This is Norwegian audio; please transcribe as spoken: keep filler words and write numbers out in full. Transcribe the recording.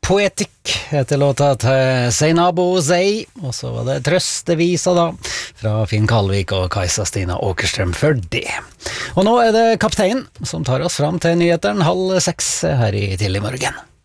Poetic heter låta til Seinabo Zei, og så var det Trøstevisa da, fra Finn Kalvik og Kajsa Stina Åkerstrøm for det. Og nå er det Kaptein som tar oss fram til nyheteren halv seks her i Tidlig Morgen.